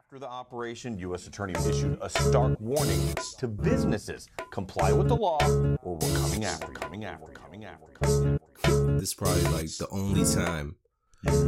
After the operation, U.S. Attorney issued a stark warning to businesses. Comply with the law or we're coming after. This is probably like the only time